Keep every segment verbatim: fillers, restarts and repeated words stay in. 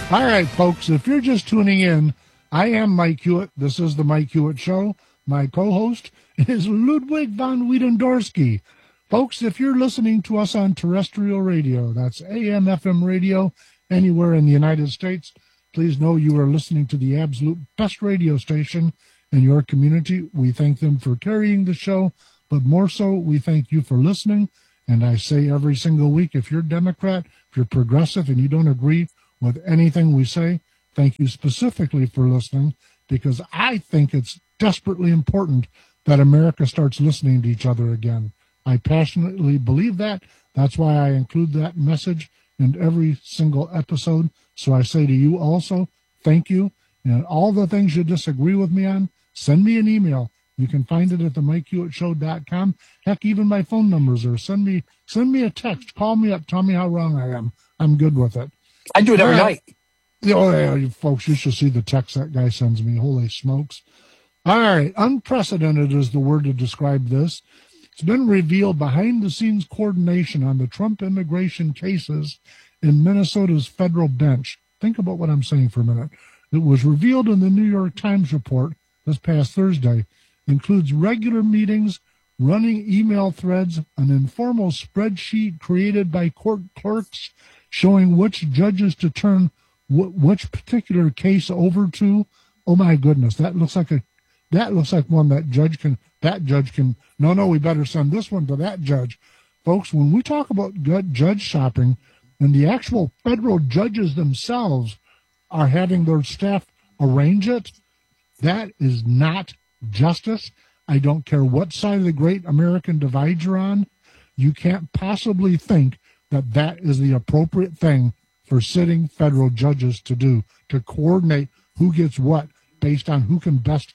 All right, folks, if you're just tuning in, I am Mike Hewitt. This is the Mike Hewitt Show. My co-host is Ludwig von Wiedendorski. Folks, if you're listening to us on terrestrial radio, that's A M F M radio, anywhere in the United States, please know you are listening to the absolute best radio station in your community. We thank them for carrying the show, but more so, we thank you for listening. And I say every single week, if you're Democrat, if you're progressive, and you don't agree with anything we say, thank you specifically for listening, because I think it's desperately important that America starts listening to each other again. I passionately believe that. That's why I include that message in every single episode. So I say to you also, thank you. And all the things you disagree with me on, send me an email. You can find it at the mike hewitt show dot com. Heck, even my phone numbers are. Send me, send me a text. Call me up. Tell me how wrong I am. I'm good with it. I do it every right. night. Oh, yeah, you folks, you should see the text that guy sends me. Holy smokes. All right. Unprecedented is the word to describe this. It's been revealed behind-the-scenes coordination on the Trump immigration cases in Minnesota's federal bench. Think about what I'm saying for a minute. It was revealed in the New York Times report this past Thursday. It includes regular meetings, running email threads, an informal spreadsheet created by court clerks showing which judges to turn w- which particular case over to. Oh my goodness, that looks like a that looks like one that judge can that judge can no no we better send this one to that judge. Folks, when we talk about good judge shopping, and the actual federal judges themselves are having their staff arrange it, that is not justice. I don't care what side of the great American divide you're on. You can't possibly think that that is the appropriate thing for sitting federal judges to do, to coordinate who gets what based on who can best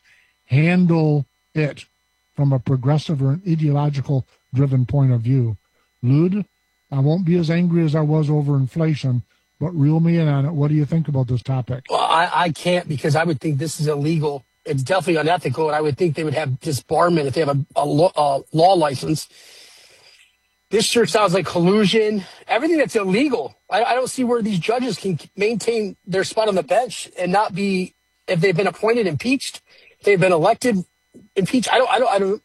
handle it from a progressive or an ideological driven point of view. Lud, I won't be as angry as I was over inflation, but reel me in on it. What do you think about this topic? Well, I, I can't, because I would think this is illegal. It's definitely unethical, and I would think they would have disbarment if they have a, a, law, a law license. This sure sounds like collusion, everything that's illegal. I, I don't see where these judges can maintain their spot on the bench and not be, if they've been appointed, impeached, if they've been elected, impeached. I don't, I don't, I don't,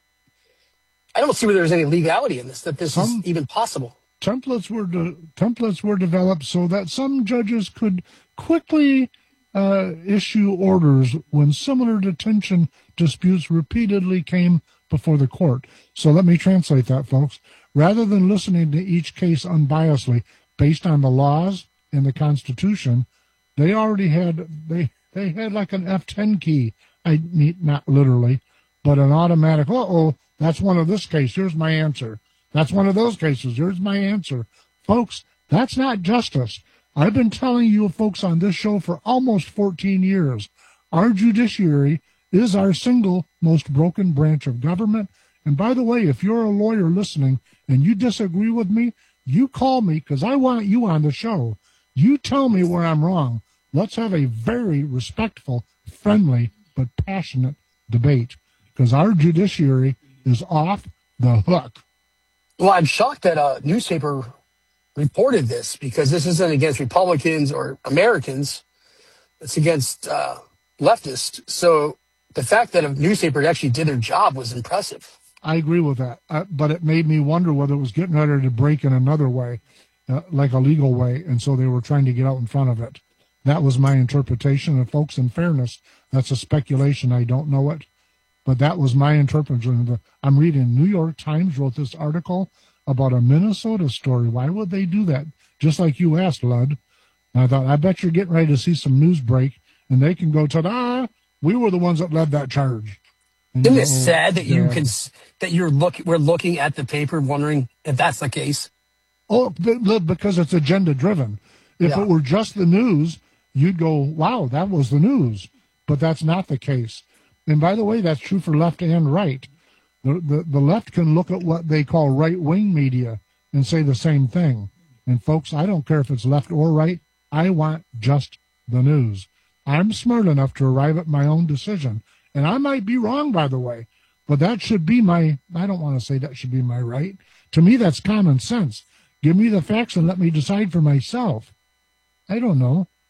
I don't see where there's any legality in this, that this some is even possible. Templates were de- templates were developed so that some judges could quickly uh, issue orders when similar detention disputes repeatedly came before the court. So let me translate that, folks. Rather than listening to each case unbiasedly based on the laws and the Constitution, they already had they they had like an F ten key. I need not literally, but an automatic. Uh oh, that's one of this case. Here's my answer. That's one of those cases. Here's my answer, folks. That's not justice. I've been telling you folks on this show for almost fourteen years. Our judiciary is our single most broken branch of government. And by the way, if you're a lawyer listening and you disagree with me, you call me, because I want you on the show. You tell me where I'm wrong. Let's have a very respectful, friendly, but passionate debate, because our judiciary is off the hook. Well, I'm shocked that a newspaper reported this, because this isn't against Republicans or Americans. It's against uh, leftists. So the fact that a newspaper actually did their job was impressive. I agree with that, uh, but it made me wonder whether it was getting ready to break in another way, uh, like a legal way, and so they were trying to get out in front of it. That was my interpretation, and folks, in fairness, that's a speculation. I don't know it, but that was my interpretation. I'm reading New York Times wrote this article about a Minnesota story. Why would they do that? Just like you asked, Lud. And I thought, I bet you're getting ready to see some news break, and they can go, ta-da, we were the ones that led that charge. Isn't it sad that you can that you're look we're looking at the paper wondering if that's the case? Oh, because it's agenda driven. If yeah. it were just the news, you'd go, wow, that was the news. But that's not the case. And by the way, that's true for left and right. The, the, the left can look at what they call right-wing media and say the same thing. And folks, I don't care if it's left or right. I want just the news. I'm smart enough to arrive at my own decision. And I might be wrong, by the way, but that should be my, I don't want to say that should be my right. To me, that's common sense. Give me the facts and let me decide for myself. I don't know.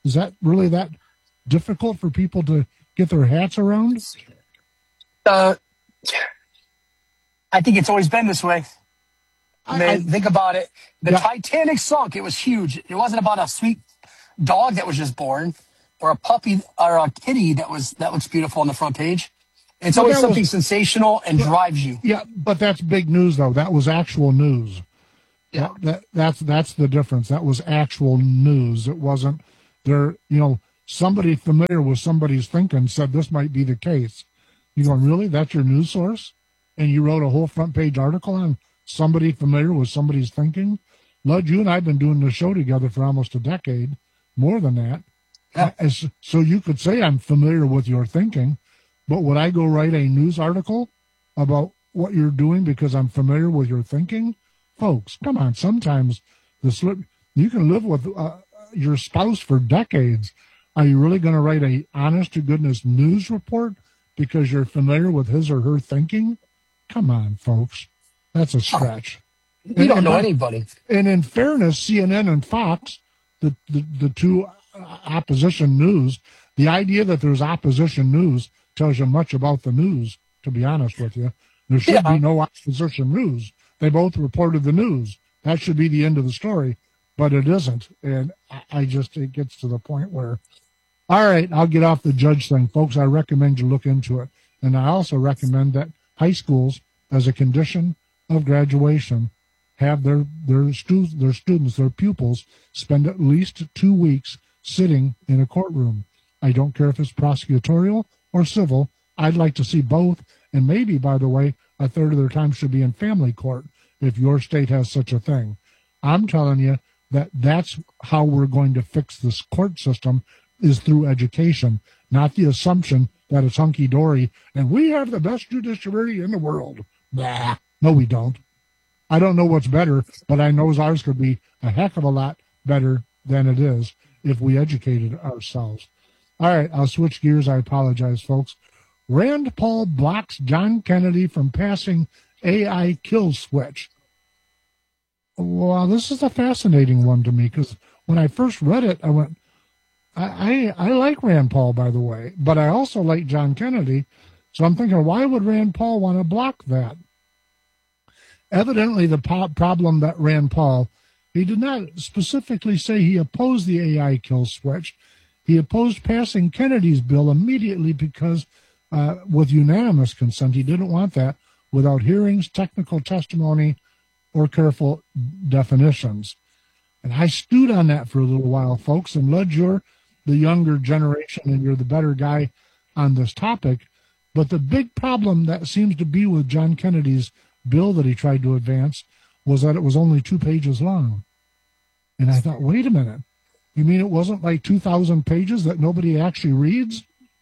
Is that really that difficult for people to get their hats around? Uh, I think it's always been this way. I mean, I, think about it. The yeah. Titanic sunk. It was huge. It wasn't about a sweet dog that was just born or a puppy or a kitty that was that looks beautiful on the front page. It's But always that something was- sensational and drives you. Yeah, but that's big news, though. That was actual news. Yeah. That, that that's that's the difference. That was actual news. It wasn't there. You know, somebody familiar with somebody's thinking said this might be the case. You going, really? That's your news source? And you wrote a whole front page article on somebody familiar with somebody's thinking? Lud, you and I have been doing the show together for almost a decade, more than that. Yeah. As- So you could say I'm familiar with your thinking, but would I go write a news article about what you're doing because I'm familiar with your thinking? Folks, come on. Sometimes the slip, you can live with uh, your spouse for decades. Are you really going to write a honest to goodness news report because you're familiar with his or her thinking? Come on, folks. That's a stretch. You And- don't and know by- anybody. And in fairness, C N N and Fox, the, the, the two uh, opposition news, the idea that there's opposition news tells you much about the news, to be honest with you. There should Yeah. be no opposition news. They both reported the news. That should be the end of the story, but it isn't. And I, I just, it gets to the point where, all right, I'll get off the judge thing. Folks, I recommend you look into it. And I also recommend that high schools, as a condition of graduation, have their their, stu- their students, their pupils, spend at least two weeks sitting in a courtroom. I don't care if it's prosecutorial or civil. I'd like to see both. And maybe, by the way, a third of their time should be in family court if your state has such a thing. I'm telling you that that's how we're going to fix this court system, is through education, not the assumption that it's hunky-dory and we have the best judiciary in the world. Blah. No, we don't. I don't know what's better, but I know ours could be a heck of a lot better than it is if we educated ourselves. All right, I'll switch gears. I apologize, folks. Rand Paul blocks John Kennedy from passing A I kill switch. Well, this is a fascinating one to me because when I first read it, I went, I, I, I like Rand Paul, by the way, but I also like John Kennedy. So I'm thinking, why would Rand Paul want to block that? Evidently, the po- problem that Rand Paul, he did not specifically say he opposed the A I kill switch. He opposed passing Kennedy's bill immediately because, uh, with unanimous consent, he didn't want that without hearings, technical testimony, or careful definitions. And I stewed on that for a little while, folks. And Lud, you're the younger generation and you're the better guy on this topic. But the big problem that seems to be with John Kennedy's bill that he tried to advance was that it was only two pages long. And I thought, wait a minute. You mean it wasn't like two thousand pages that nobody actually reads?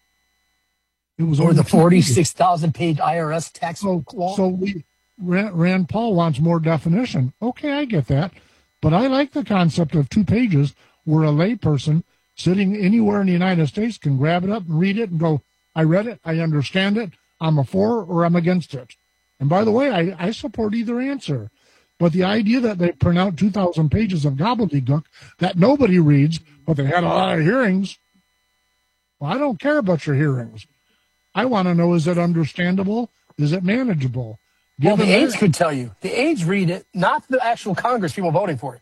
It was Or only the two pages. forty-six thousand page I R S tax So, law. so we, Rand, Rand Paul wants more definition. Okay, I get that. But I like the concept of two pages where a layperson sitting anywhere in the United States can grab it up and read it and go, I read it, I understand it, I'm a for or I'm against it. And by the way, I, I support either answer. But the idea that they print out two thousand pages of gobbledygook that nobody reads, but they had a lot of hearings, well, I don't care about your hearings. I want to know, is it understandable? Is it manageable? Well, the Given aides that- could tell you. The aides read it, not the actual Congress people voting for it.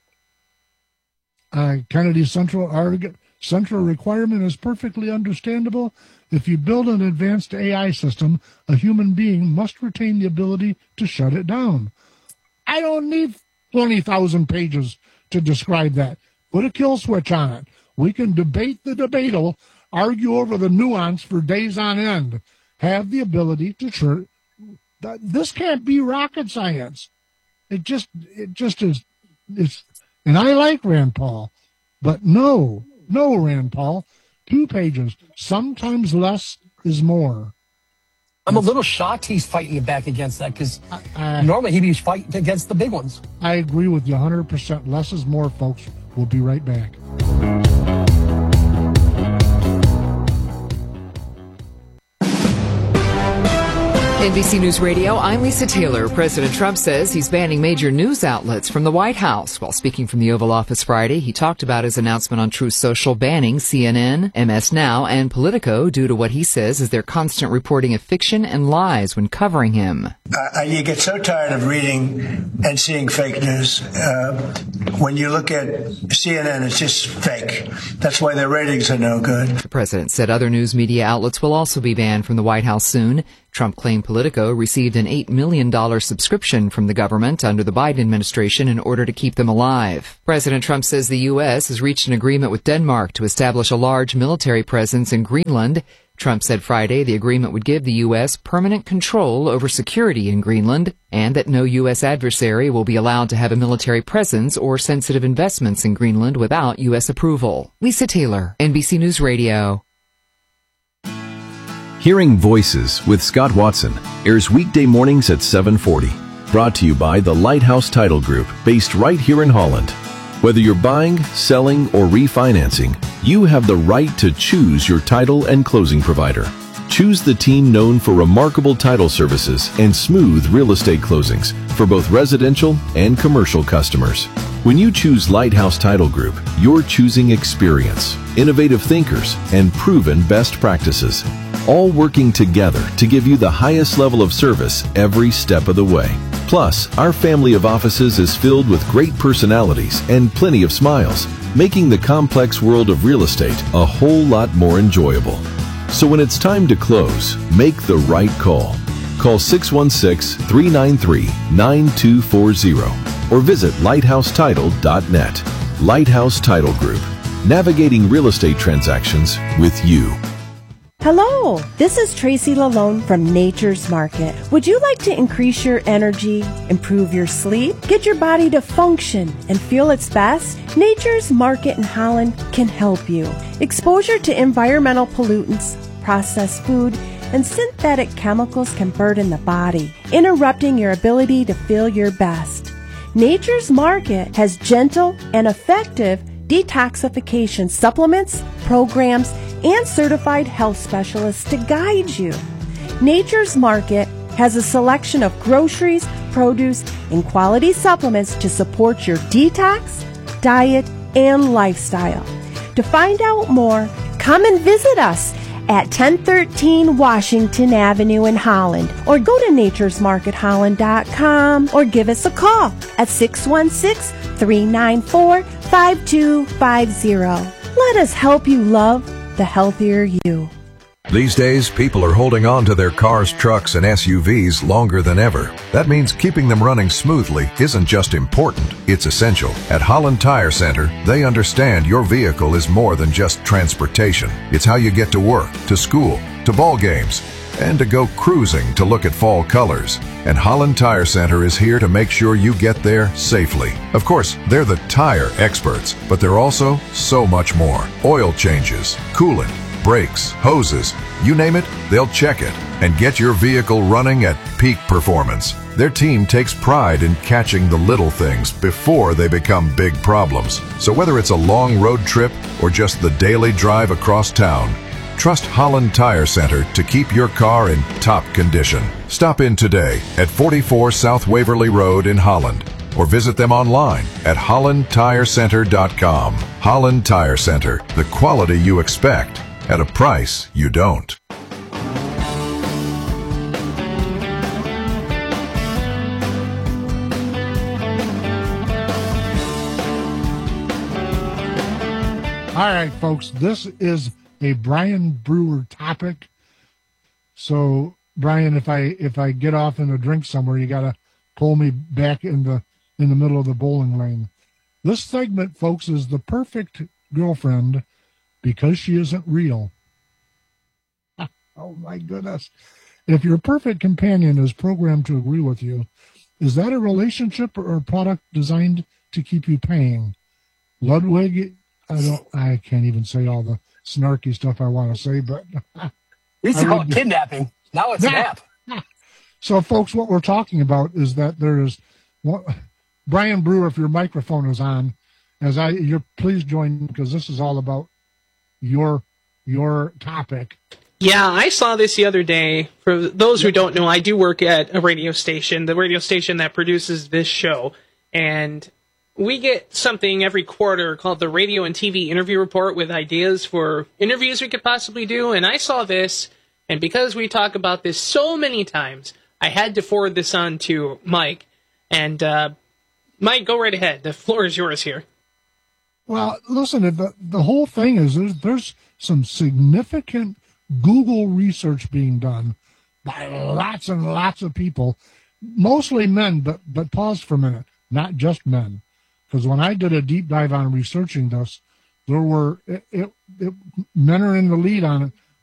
Uh, Kennedy's central arg- central requirement is perfectly understandable. If you build an advanced A I system, a human being must retain the ability to shut it down. I don't need twenty thousand pages to describe that. Put a kill switch on it. We can debate the debatable, argue over the nuance for days on end. Have the ability to tr- th- This can't be rocket science. It just, it just is. It's, and I like Rand Paul, but no, no, Rand Paul. Two pages. Sometimes less is more. I'm a little shocked he's fighting back against that because I, normally he'd be fighting against the big ones. I agree with you one hundred percent. Less is more, folks. We'll be right back. N B C News Radio, I'm Lisa Taylor. President Trump says he's banning major news outlets from the White House. While speaking from the Oval Office Friday, he talked about his announcement on Truth Social banning C N N, M S Now, and Politico due to what he says is their constant reporting of fiction and lies when covering him. Uh, you get so tired of reading and seeing fake news. Uh, when you look at C N N, it's just fake. That's why their ratings are no good. The president said other news media outlets will also be banned from the White House soon. Trump claimed Politico received an eight million dollars subscription from the government under the Biden administration in order to keep them alive. President Trump says the U S has reached an agreement with Denmark to establish a large military presence in Greenland. Trump said Friday the agreement would give the U S permanent control over security in Greenland and that no U S adversary will be allowed to have a military presence or sensitive investments in Greenland without U S approval. Lisa Taylor, N B C News Radio. Hearing Voices with Scott Watson airs weekday mornings at seven forty. Brought to you by the Lighthouse Title Group, based right here in Holland. Whether you're buying, selling, or refinancing, you have the right to choose your title and closing provider. Choose the team known for remarkable title services and smooth real estate closings for both residential and commercial customers. When you choose Lighthouse Title Group, you're choosing experience, innovative thinkers, and proven best practices, all working together to give you the highest level of service every step of the way. Plus, our family of offices is filled with great personalities and plenty of smiles, making the complex world of real estate a whole lot more enjoyable. So when it's time to close, make the right call. Call six one six, three nine three, nine two four zero or visit lighthouse title dot net. Lighthouse Title Group, navigating real estate transactions with you. Hello, this is Tracy Lalone from Nature's Market. Would you like to increase your energy, improve your sleep, get your body to function and feel its best? Nature's Market in Holland can help you. Exposure to environmental pollutants, processed food, and synthetic chemicals can burden the body, interrupting your ability to feel your best. Nature's Market has gentle and effective detoxification supplements, programs, and certified health specialists to guide you. Nature's Market has a selection of groceries, produce, and quality supplements to support your detox, diet, and lifestyle. To find out more, come and visit us at ten thirteen Washington Avenue in Holland, or go to natures market holland dot com, or give us a call at six one six, three nine four, five two five zero. Let us help you love the healthier you. These days, people are holding on to their cars, trucks, and S U Vs longer than ever. That means keeping them running smoothly isn't just important, it's essential. At Holland Tire Center, they understand your vehicle is more than just transportation. It's how you get to work, to school, to ball games, and to go cruising to look at fall colors. And Holland Tire Center is here to make sure you get there safely. Of course, they're the tire experts, but they're also so much more. Oil changes, coolant, brakes, hoses, you name it, they'll check it and get your vehicle running at peak performance. Their team takes pride in catching the little things before they become big problems. So whether it's a long road trip or just the daily drive across town, trust Holland Tire Center to keep your car in top condition. Stop in today at forty-four South Waverly Road in Holland, or visit them online at holland tire center dot com. Holland Tire Center, the quality you expect at a price you don't. All right, folks, this is a Brian Brewer topic. So, Brian, if I if I get off in a drink somewhere, you got to pull me back in the in the middle of the bowling lane. This segment, folks, is the perfect girlfriend because she isn't real. Oh, my goodness. If your perfect companion is programmed to agree with you, is that a relationship or a product designed to keep you paying? Ludwig, I don't, I can't even say all the snarky stuff I want to say, but We used to call it kidnapping. Now it's an app. So, folks, what we're talking about is that there is one, Brian Brewer. If your microphone is on, as I, you're please join because this is all about your your topic. Yeah, I saw this the other day. For those who don't know, I do work at a radio station, the radio station that produces this show. And we get something every quarter called the Radio and T V Interview Report with ideas for interviews we could possibly do. And I saw this, and because we talk about this so many times, I had to forward this on to Mike. And uh, Mike, go right ahead. The floor is yours here. Well, listen, the, the whole thing is there's, there's some significant Google research being done by lots and lots of people, mostly men, but, but pause for a minute, not just men. Because when I did a deep dive on researching this, there were, it, it, it, men are in the lead on it,